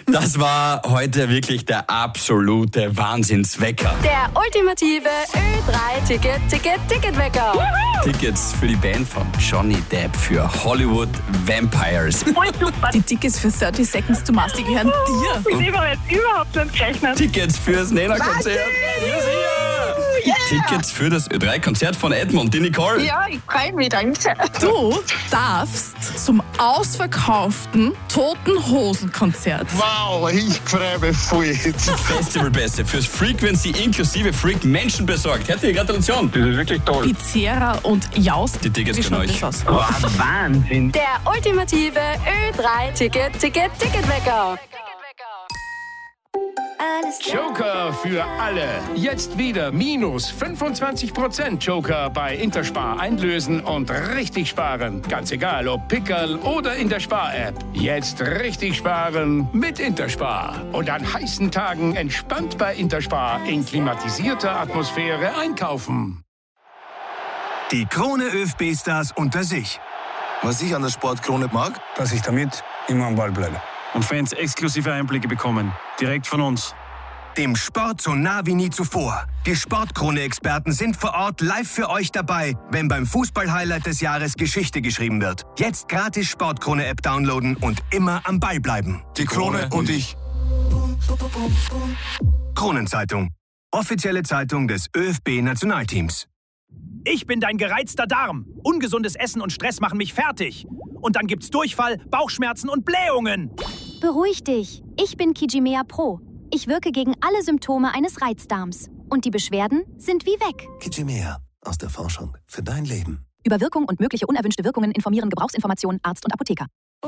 Das war heute wirklich der absolute Wahnsinnswecker. Der ultimative Ö3-Ticketwecker. Tickets für die Band von Johnny Depp für Hollywood Vampires. Voll super. Die Tickets für 30 Seconds to Mars, die gehören dir. Mit dem habe ich jetzt überhaupt nicht gerechnet. Tickets fürs Nena-Konzert. Yeah. Tickets für das Ö3-Konzert von Edmund, die Nicole. Ja, ich freue mich, danke. Du darfst zum ausverkauften Toten-Hosen-Konzert. Wow, ich freue mich voll. Festivalpässe fürs Frequency inklusive Freak Menschen besorgt. Herzliche Gratulation. Das ist wirklich toll. Pizzeria und Jaus. Die Tickets Wie von schaut euch. das aus? Wow, Wahnsinn. Der ultimative Ö3-Ticketwecker. Joker für alle. Jetzt wieder minus 25% Joker bei Interspar einlösen und richtig sparen. Ganz egal, ob Pickerl oder in der Spar-App. Jetzt richtig sparen mit Interspar. Und an heißen Tagen entspannt bei Interspar in klimatisierter Atmosphäre einkaufen. Die Krone ÖFB-Stars unter sich. Was ich an der Sportkrone mag, dass ich damit immer am Ball bleibe. Und Fans exklusive Einblicke bekommen. Direkt von uns. Dem Sport so nah wie nie zuvor. Die Sportkrone-Experten sind vor Ort live für euch dabei, wenn beim Fußball-Highlight des Jahres Geschichte geschrieben wird. Jetzt gratis Sportkrone-App downloaden und immer am Ball bleiben. die Krone und ich. Kronenzeitung. Offizielle Zeitung des ÖFB-Nationalteams. Ich bin dein gereizter Darm. Ungesundes Essen und Stress machen mich fertig. Und dann gibt's Durchfall, Bauchschmerzen und Blähungen. Beruhig dich. Ich bin Kijimea Pro. Ich wirke gegen alle Symptome eines Reizdarms. Und die Beschwerden sind wie weg. Kijimea aus der Forschung für dein Leben. Über Wirkung und mögliche unerwünschte Wirkungen informieren Gebrauchsinformationen Arzt und Apotheker.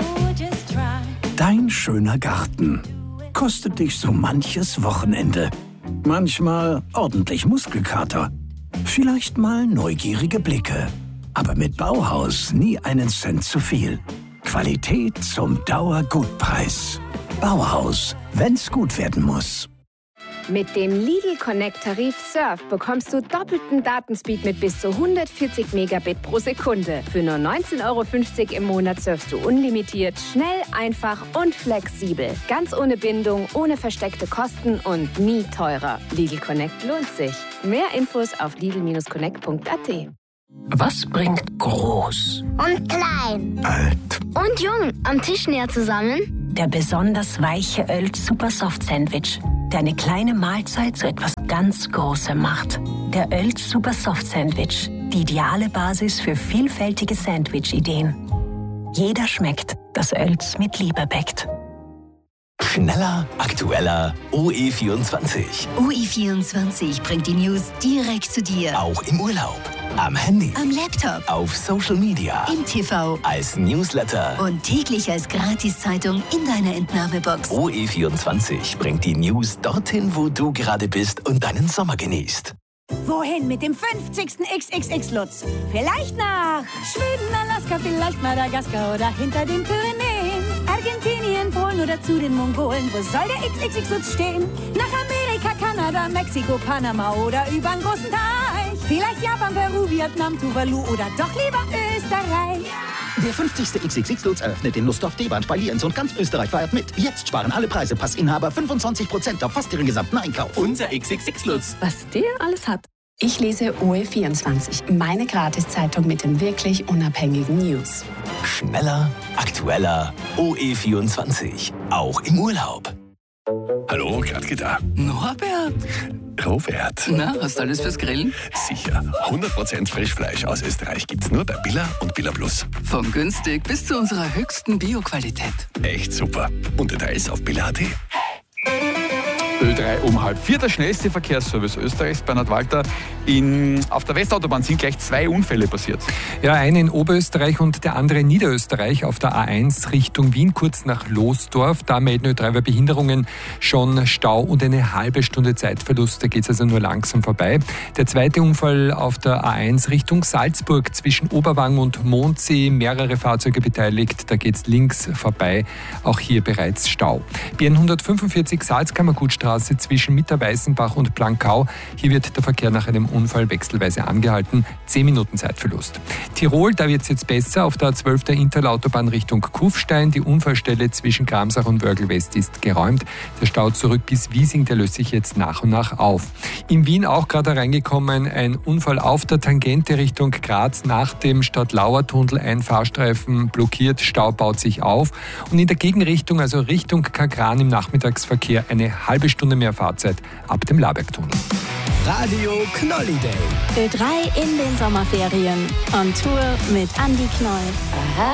Dein schöner Garten kostet dich so manches Wochenende. Manchmal ordentlich Muskelkater. Vielleicht mal neugierige Blicke. Aber mit Bauhaus nie einen Cent zu viel. Qualität zum Dauergutpreis. Bauhaus, wenn's gut werden muss. Mit dem Lidl Connect Tarif Surf bekommst du doppelten Datenspeed mit bis zu 140 Megabit pro Sekunde. Für nur 19,50 € im Monat surfst du unlimitiert, schnell, einfach und flexibel. Ganz ohne Bindung, ohne versteckte Kosten und nie teurer. Lidl Connect lohnt sich. Mehr Infos auf lidl-connect.at. Was bringt groß und klein, alt und jung am Tisch näher zusammen? Der besonders weiche Ölt Super Soft Sandwich, der eine kleine Mahlzeit zu etwas ganz Großem macht. Der Ölt Super Soft Sandwich, die ideale Basis für vielfältige Sandwich-Ideen. Jeder schmeckt, das Ölt mit Liebe bäckt. Schneller, aktueller, OE24. OE24 bringt die News direkt zu dir. Auch im Urlaub, am Handy, am Laptop, auf Social Media, im TV, als Newsletter und täglich als Gratiszeitung in deiner Entnahmebox. OE24 bringt die News dorthin, wo du gerade bist und deinen Sommer genießt. Wohin mit dem 50. XXX-Lutz? Vielleicht nach Schweden, Alaska, vielleicht Madagaskar oder hinter den Pyrenäen. Argentinien, Polen oder zu den Mongolen. Wo soll der XXX-Lutz stehen? Nach Amerika, Kanada, Mexiko, Panama oder übern großen Teich. Vielleicht Japan, Peru, Vietnam, Tuvalu oder doch lieber Österreich. Der 50. XXX-Lutz eröffnet in Lustdorf, Debant, bei Lienz und ganz Österreich feiert mit. Jetzt sparen alle Preisepassinhaber 25% auf fast ihren gesamten Einkauf. Unser XXX-Lutz. Was der alles hat. Ich lese OE24, meine Gratiszeitung mit den wirklich unabhängigen News. Schneller, aktueller, OE24. Auch im Urlaub. Hallo, Gradke da. Norbert. Robert. Na, hast du alles fürs Grillen? Sicher. 100% Frischfleisch aus Österreich gibt's nur bei Billa und Billa Plus. Von günstig bis zu unserer höchsten Bio-Qualität. Echt super. Und Details auf billa.at. Ö3 um 3:30. Der schnellste Verkehrsservice Österreichs, Bernhard Walter. Auf der Westautobahn sind gleich 2 Unfälle passiert. Ja, einer in Oberösterreich und der andere in Niederösterreich auf der A1 Richtung Wien, kurz nach Losdorf. Da melden Ö3 Behinderungen schon Stau und eine halbe Stunde Zeitverlust. Da geht es also nur langsam vorbei. Der zweite Unfall auf der A1 Richtung Salzburg zwischen Oberwang und Mondsee. Mehrere Fahrzeuge beteiligt. Da geht es links vorbei. Auch hier bereits Stau. BN 145 Salzkammergutstraße Landstraße zwischen Mitterweißenbach und Blankau. Hier wird der Verkehr nach einem Unfall wechselweise angehalten. 10 Minuten Zeitverlust. Tirol, da wird es jetzt besser. Auf der A12 der Interlautobahn Richtung Kufstein. Die Unfallstelle zwischen Gramsach und Wörgl West ist geräumt. Der Stau zurück bis Wiesing, der löst sich jetzt nach und nach auf. In Wien auch gerade reingekommen, ein Unfall auf der Tangente Richtung Graz nach dem Stadtlauer-Tunnel. Ein Fahrstreifen blockiert, Stau baut sich auf. Und in der Gegenrichtung, also Richtung Kagran im Nachmittagsverkehr, eine halbe Stunde mehr Fahrzeit ab dem Labergtunnel. Radio Knolli Day. Ö3 in den Sommerferien. On Tour mit Andi Knoll. Aha.